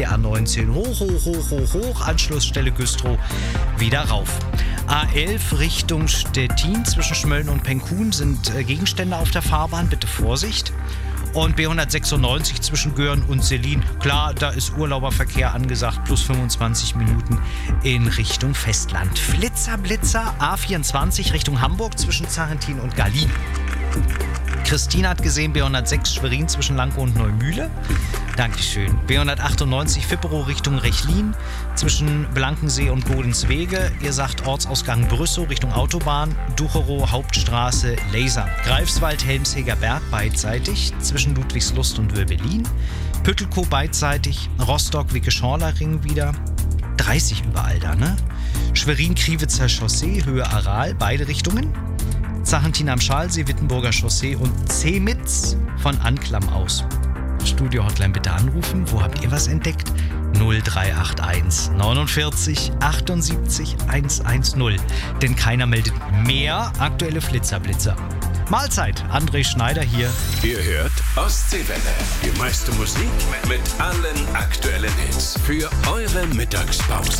der A19 hoch, Anschlussstelle Güstrow wieder rauf. A11 Richtung Stettin zwischen Schmölln und Penkun sind Gegenstände auf der Fahrbahn, bitte Vorsicht. Und B196 zwischen Göhren und Selin, klar, da ist Urlauberverkehr angesagt, plus 25 Minuten in Richtung Festland. Blitzer, A24 Richtung Hamburg zwischen Zarrentin und Gallien. Christine hat gesehen, B106 Schwerin zwischen Lankow und Neumühle. Dankeschön. B198 Fipperow Richtung Rechlin zwischen Blankensee und Godenswege. Ihr sagt Ortsausgang Brüssow Richtung Autobahn. Ducherow Hauptstraße Laser. Greifswald Helmsheger Berg beidseitig zwischen Ludwigslust und Würbelin. Püttelkow beidseitig. Rostock Wicke-Schorler Ring wieder. 30 überall da, ne? Schwerin-Kriwitzer Chaussee Höhe Aral, beide Richtungen. Zarrentin am Schalsee, Wittenburger Chaussee und Zemitz von Anklam aus. Studio-Hotline bitte anrufen. Wo habt ihr was entdeckt? 0381 49 78 110. Denn keiner meldet mehr aktuelle Flitzer-Blitzer. Mahlzeit, André Schneider hier. Ihr hört Ostseewelle. Die meiste Musik mit allen aktuellen Hits für eure Mittagspause.